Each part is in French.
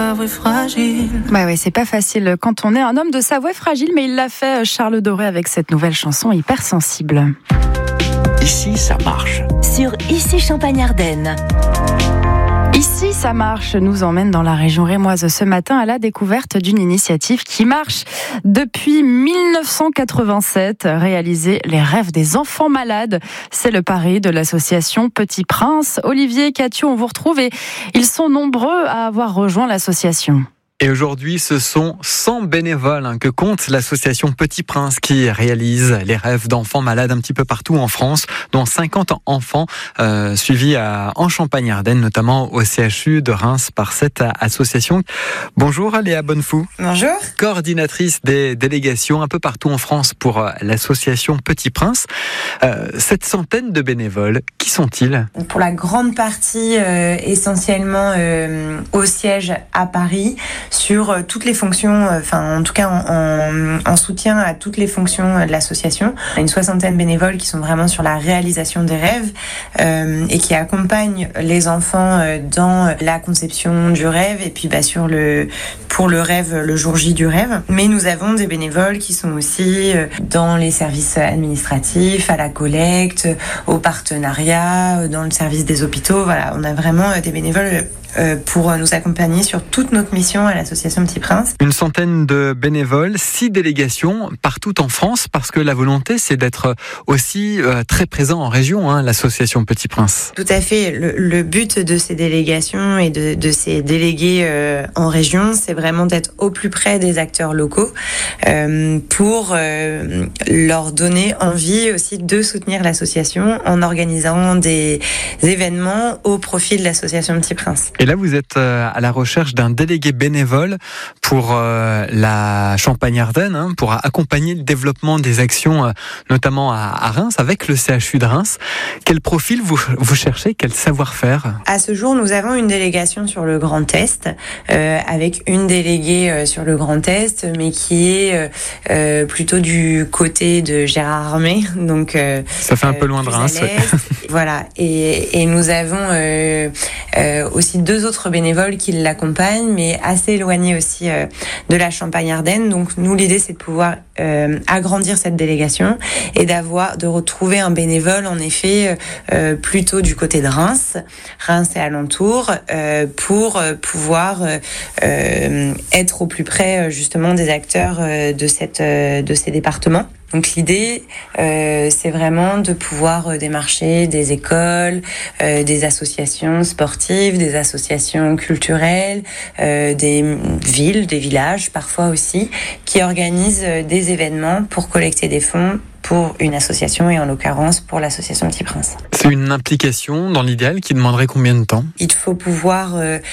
Savoie fragile. Bah ouais, c'est pas facile quand on est un homme de Savoie fragile, mais il l'a fait, Charles Doré, avec cette nouvelle chanson hypersensible. Ici, ça marche. Sur Ici Champagne-Ardenne. Ici, ça marche, nous emmène dans la région rémoise ce matin à la découverte d'une initiative qui marche depuis 1987, réaliser les rêves des enfants malades. C'est le pari de l'association Petit Prince. Olivier et Catio, on vous retrouve et ils sont nombreux à avoir rejoint l'association. Et aujourd'hui, ce sont 100 bénévoles que compte l'association Petit Prince qui réalise les rêves d'enfants malades un petit peu partout en France, dont 50 enfants suivis en Champagne-Ardenne, notamment au CHU de Reims par cette association. Bonjour Léa Bonnefou. Bonjour. Coordinatrice des délégations un peu partout en France pour l'association Petit Prince. Cette centaine de bénévoles, qui sont-ils ? Pour la grande partie, essentiellement au siège à Paris, sur toutes les fonctions, en tout cas en soutien à toutes les fonctions de l'association. Il y a une soixantaine de bénévoles qui sont vraiment sur la réalisation des rêves et qui accompagnent les enfants dans la conception du rêve et puis pour le rêve, le jour J du rêve. Mais nous avons des bénévoles qui sont aussi dans les services administratifs, à la collecte, au partenariat, dans le service des hôpitaux. Voilà, on a vraiment des bénévoles pour nous accompagner sur toute notre mission à l'association Petit Prince. Une centaine de bénévoles, 6 délégations partout en France, parce que la volonté c'est d'être aussi très présent en région, l'association Petit Prince. Tout à fait. Le but de ces délégations et de ces délégués en région, c'est vraiment d'être au plus près des acteurs locaux pour leur donner envie aussi de soutenir l'association en organisant des événements au profit de l'association Petit Prince. Et là, vous êtes à la recherche d'un délégué bénévole pour la Champagne-Ardenne, pour accompagner le développement des actions, notamment à Reims, avec le CHU de Reims. Quel profil vous cherchez ? Quel savoir-faire ? À ce jour, nous avons une délégation sur le Grand Est, avec une déléguée sur le Grand Est, mais qui est plutôt du côté de Gérard Armé. Donc, ça fait un peu loin de Reims. Voilà. Et nous avons aussi 2 autres bénévoles qui l'accompagnent, mais assez éloignés aussi de la Champagne-Ardenne. Donc nous, l'idée, c'est de pouvoir agrandir cette délégation et de retrouver un bénévole, en effet, plutôt du côté de Reims et alentours, pour pouvoir être au plus près justement des acteurs de ces départements. Donc l'idée, c'est vraiment de pouvoir démarcher des écoles, des associations sportives, des associations culturelles, des villes, des villages parfois aussi, qui organisent des événements pour collecter des fonds pour une association et en l'occurrence pour l'association Petit Prince. C'est une implication dans l'idéal qui demanderait combien de temps ? Il faut pouvoir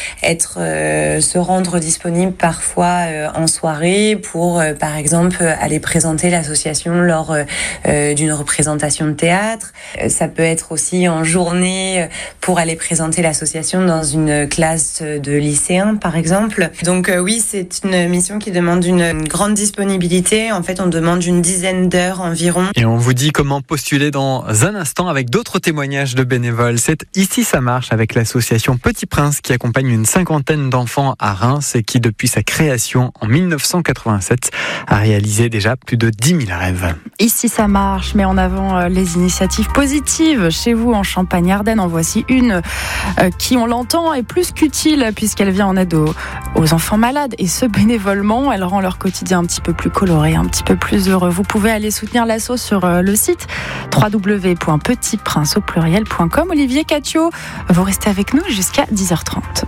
se rendre disponible parfois en soirée pour par exemple aller présenter l'association lors d'une représentation de théâtre. Ça peut être aussi en journée pour aller présenter l'association dans une classe de lycéens par exemple. Donc oui, c'est une mission qui demande une grande disponibilité. En fait, on demande une dizaine d'heures environ. Et on vous dit comment postuler dans un instant avec d'autres témoignages de bénévoles. C'est Ici ça marche avec l'association Petit Prince qui accompagne une cinquantaine d'enfants à Reims et qui depuis sa création en 1987 a réalisé déjà plus de 10 000 rêves. Ici ça marche, mais en avant les initiatives positives chez vous en Champagne-Ardenne. En voici une qui, on l'entend, est plus qu'utile puisqu'elle vient en aide aux enfants malades et ce bénévolement, elle rend leur quotidien un petit peu plus coloré, un petit peu plus heureux. Vous pouvez aller soutenir l'asso sur le site www.petitprinceaupluriel.com. Olivier, Catio, vous restez avec nous jusqu'à 10h30.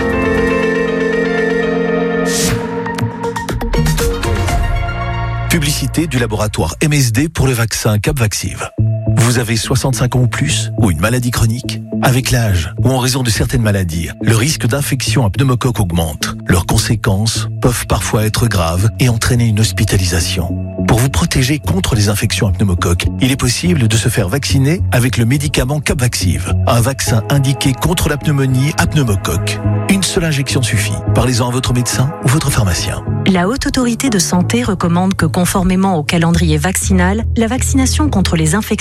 Publicité du laboratoire MSD pour le vaccin Capvaxive. Vous avez 65 ans ou plus ou une maladie chronique ? Avec l'âge ou en raison de certaines maladies, le risque d'infection à pneumocoque augmente. Leurs conséquences peuvent parfois être graves et entraîner une hospitalisation. Pour vous protéger contre les infections à pneumocoque, il est possible de se faire vacciner avec le médicament Capvaxive, un vaccin indiqué contre la pneumonie à pneumocoque. Une seule injection suffit. Parlez-en à votre médecin ou votre pharmacien. La Haute Autorité de Santé recommande que, conformément au calendrier vaccinal, la vaccination contre les infections